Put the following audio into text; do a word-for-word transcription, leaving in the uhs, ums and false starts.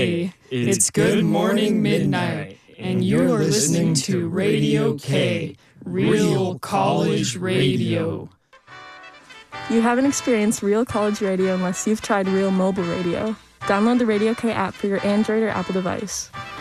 Hey, it's Good Morning Midnight, and you're listening to Radio K, Real College Radio. You haven't experienced Real College Radio unless you've tried Real Mobile Radio. Download the Radio K app for your Android or Apple device.